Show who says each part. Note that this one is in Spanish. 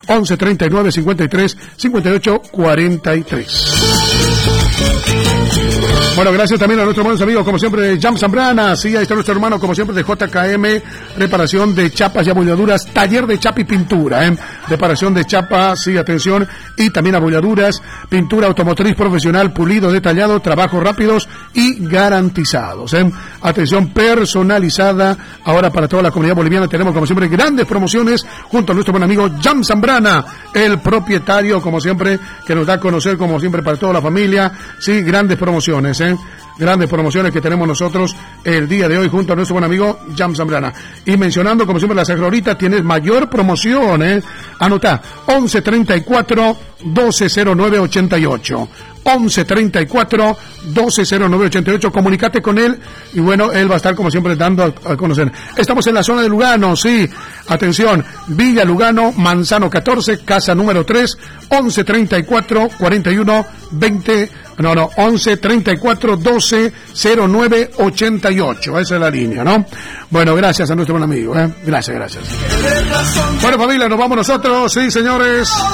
Speaker 1: 11 39 53 58 43. Bueno, gracias también a nuestros buenos amigos, como siempre, de Jam Zambrana. Sí, ahí está nuestro hermano, como siempre, de JKM, reparación de chapas y abolladuras, taller de chapa y pintura, reparación de chapa, sí, atención, y también abolladuras, pintura automotriz profesional, pulido, detallado, trabajos rápidos y garantizados, atención personalizada. Ahora para toda la comunidad boliviana tenemos, como siempre, grandes promociones junto a nuestro buen amigo Jam Zambrana, el propietario, como siempre, que nos da a conocer, como siempre, para toda la familia. Sí, grandes promociones, grandes promociones que tenemos nosotros el día de hoy junto a nuestro buen amigo Jam Zambrana. Y mencionando, como siempre, la Sagrorita, tienes mayor promoción, Anota, 11 34 12 09 88. 11 34 12 09 88. Comunícate con él y bueno, él va a estar como siempre dando a conocer. Estamos en la zona de Lugano, sí, atención, Villa Lugano, Manzano 14, casa número 3, 11 34 41 20, 11 34 12 09 88. Esa es la línea, ¿no? Bueno, gracias a nuestro buen amigo, gracias. Bueno, familia, nos vamos nosotros, sí, señores.